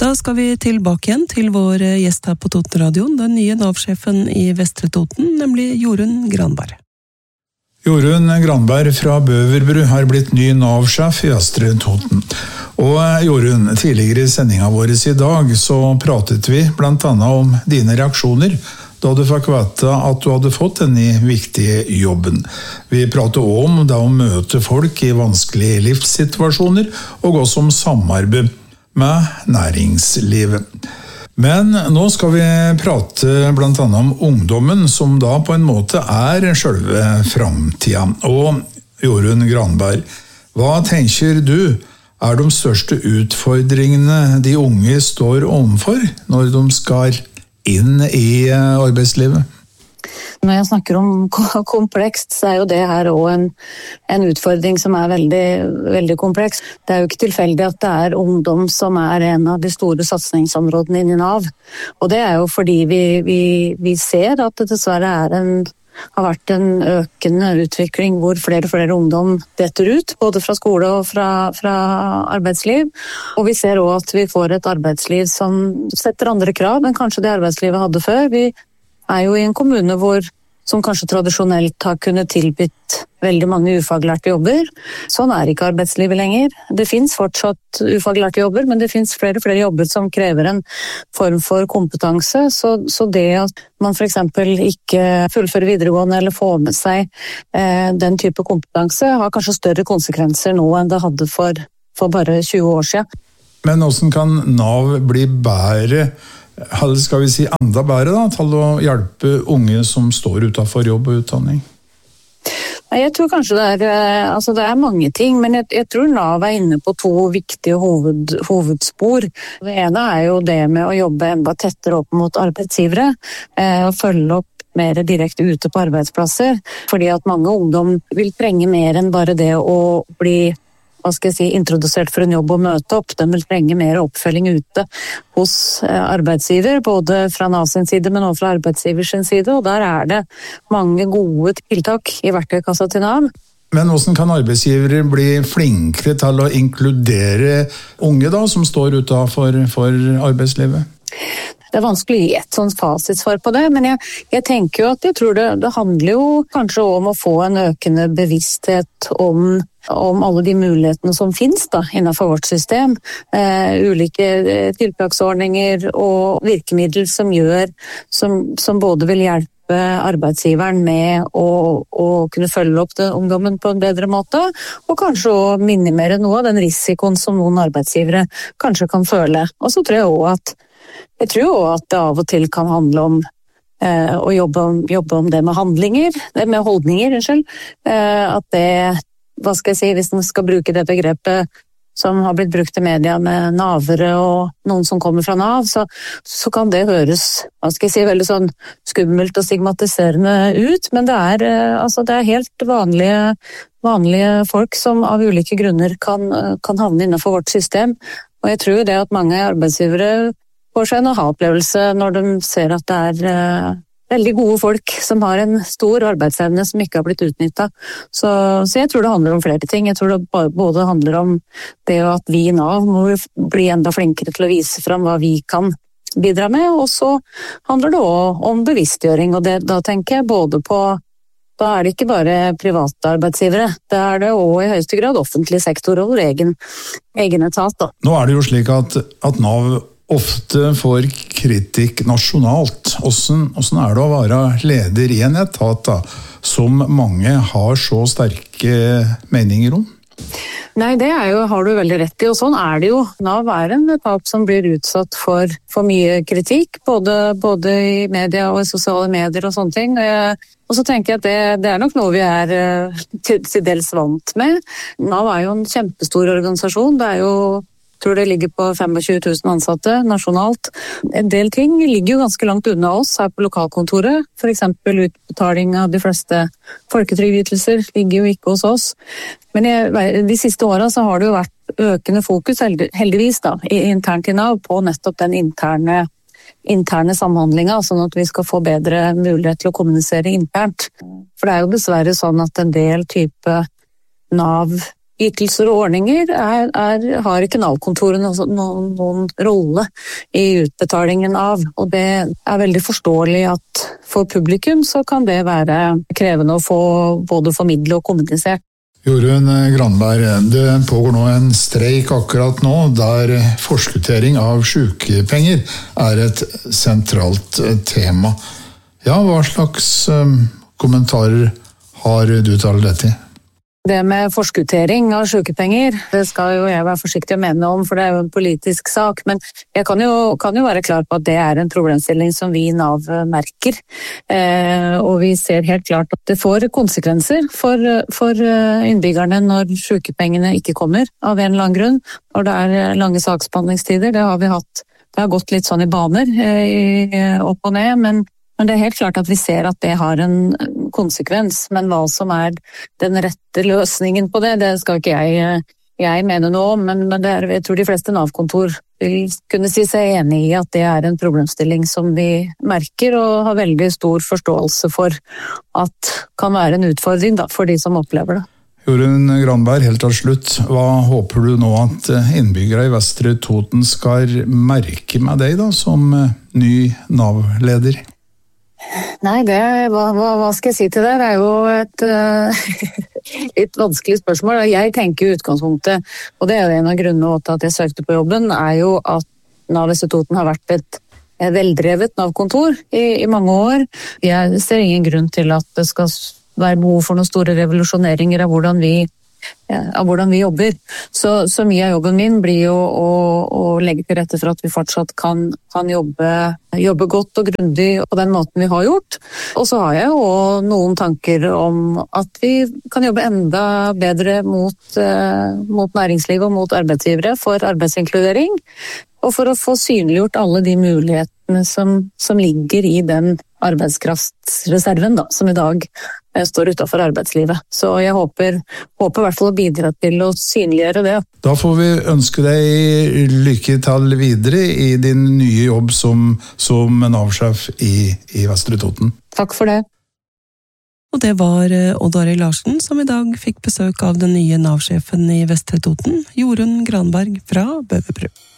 Da skal vi tilbake igjen til vår gjest her på Totenradioen, den nye Nav-sjefen i Vestre Toten, nemlig Jorunn Granberg. Jorunn Granberg fra Bøverbru har blitt ny Nav-sjef i Vestre Toten. Og Jorunn, tidligere i sendingen vår i dag så pratet vi blant annet om dine reaksjoner da du fikk vite at du hadde fått denne viktige jobben. Vi pratet også om det å møte folk i vanskelige livssituasjoner og også om samarbeid med næringslivet. Men nå skal vi prate blant annet om ungdommen, som da på en måte er selve framtiden. Og Jorunn Granberg, hva tenker du er de største utfordringene de unge står overfor når de skal inn i arbeidslivet? Når jeg snakker om komplekst, så er jo det her også en utfordring som er veldig, veldig kompleks. Det er jo ikke tilfeldig at det er ungdom som er en av de store satsingsområdene innen Nav. Og det er jo fordi vi ser at det dessverre har vært en økende utvikling hvor flere og flere ungdom detter ut, både fra skole og fra arbeidsliv. Og vi ser også at vi får et arbeidsliv som setter andre krav enn kanskje det arbeidslivet hadde før. Vi er jo i en kommune som kanskje tradisjonelt har kunnet tilbytt veldig mange ufaglærte jobber. Sånn er ikke arbeidslivet lenger. Det finnes fortsatt ufaglærte jobber, men det finnes flere og flere jobber som krever en form for kompetanse. Så det at man for eksempel ikke fullfører videregående eller får med seg den type kompetanse, har kanskje større konsekvenser nå enn det hadde for bare 20 år siden. Men hvordan kan Nav bli bedre, eller skal vi si enda bedre da, til å hjelpe unge som står utenfor jobb og utdanning? Jeg tror kanskje det er mange ting, men jeg tror Nav er inne på to viktige hovedspor. Det ene er jo det med å jobbe enda tettere opp mot arbeidsgivere, og følge opp mer direkte ute på arbeidsplasser, fordi at mange ungdom vil trenge mer enn bare det å bli introdusert for en jobb og møte opp. De vil trenge mer oppfølging ute hos arbeidsgiver, både fra Nav sin side, men også fra arbeidsgivers side, og der er det mange gode tiltak i verktøykassa til Nav. Men hvordan kan arbeidsgivere bli flinkere til å inkludere unge da, som står utenfor arbeidslivet? Det er vanskelig å gi et sånt fasitsvar på det, men jeg tenker jo at jeg tror det handler jo kanskje om å få en økende bevissthet om alle de mulighetene som finnes da, innenfor vårt system. Ulike tiltaksordninger og virkemidler som både vil hjelpe arbeidsgiveren med å kunne følge opp ungdommen på en bedre måte, og kanskje å minimere noe av den risikoen som noen arbeidsgivere kanskje kan føle. Og så tror jeg tror at det av og til kan handle om å jobbe om det med holdninger, at det, hva skal jeg si, hvis man skal bruke det begrepet som har blitt brukt i media med navere og noen som kommer fra Nav, så kan det høres, hva skal jeg si, veldig sånn skummelt og stigmatiserende ut, men det er helt vanlige folk som av ulike grunner kan havne innenfor vårt system, og jeg tror det at mange arbeidsgivere får seg en aha-opplevelse når de ser at det er veldig gode folk som har en stor arbeidsevne som ikke har blitt utnyttet. Så jeg tror det handler om flere ting. Jeg tror det både handler om det at vi i Nav må bli enda flinkere til å vise frem hva vi kan bidra med, og så handler det også om bevisstgjøring, og da tenker jeg både på, da er det ikke bare private arbeidsgivere, da er det også i høyeste grad offentlig sektor og vår egen etat. Da. Nå er det jo slik at Nav ofte får kritikk nasjonalt. Hvordan er det å være leder i en etat da, som mange har så sterke meninger om? Nei, det har du veldig rett i, og sånn er det jo. Nav er en etat som blir utsatt for mye kritikk, både i media og i sosiale medier og sånne ting. Og så tenker jeg at det er nok noe vi er til dels vant med. Nav er jo en kjempestor organisasjon, det er jo, jeg tror det ligger på 25 000 ansatte nasjonalt. En del ting ligger jo ganske langt unna oss her på lokalkontoret. For eksempel utbetaling av de fleste folketrygdytelser ligger jo ikke hos oss. Men de siste årene så har det jo vært økende fokus, heldigvis da, internt i Nav, på nettopp den interne samhandlinga, sånn at vi skal få bedre mulighet til å kommunisere internt. For det er jo dessverre sånn at en del type Nav ytelser og ordninger har ikke Nav-kontorene noen rolle i utbetalingen av, og det veldig forståelig at for publikum så kan det være krevende å få både formidle og kommunisert. Jorunn Granberg, det pågår nå en streik akkurat nå, der forskuttering av sykepenger et sentralt tema. Ja, hva slags kommentarer har du til dette? Det med forskuttering av sykepenger, det skal jo jeg være forsiktig å mene om, for det jo en politisk sak, men jeg kan jo være klar på at det en problemstilling som vi i Nav merker, og vi ser helt klart at det får konsekvenser for innbyggerne når sykepengene ikke kommer av en eller annen grunn, og det lange saksbehandlingstider, det har vi hatt, det har gått litt sånn i baner, opp og ned, men det helt klart at vi ser at det har en konsekvens, men hva som den rette løsningen på det skal ikke jeg mene noe om, men jeg tror de fleste Nav-kontor vil kunne si seg enig i at det en problemstilling som vi merker og har veldig stor forståelse for at kan være en utfordring for de som opplever det. Jorunn Granberg, helt til slutt, hva håper du nå at innbyggere i Vestre Toten skal merke med deg da, som ny Nav-leder? Nei, hva skal jeg si til det? Det jo et litt vanskelig spørsmål. Jeg tenker i utgangspunktet, og det jo en av grunnene til at jeg søkte på jobben, jo at Nav Vestre Toten har vært et veldrevet Nav-kontor i mange år. Jeg ser ingen grunn til at det skal være behov for noen store revolusjoneringer av hvordan vi jobber. Så mye av jobben min blir jo å legge til rette for at vi fortsatt kan jobbe godt og grundig på den måten vi har gjort. Og så har jeg jo noen tanker om at vi kan jobbe enda bedre mot næringslivet og mot arbeidsgivere for arbeidsinkludering, og for å få synliggjort alle de mulighetene som ligger i den arbeidskraftsreserven da, som i dag står utenfor arbeidslivet. Så jeg håper i hvert fall å bidra til å synliggjøre det. Da får vi ønske deg lykke til videre i din nye jobb som Nav-sjef i Vestre Toten. Takk for det. Og det var Odd Arild Larsen som i dag fikk besøk av den nye Nav-sjefen i Vestre Toten, Jorunn Granberg fra Bøverbru.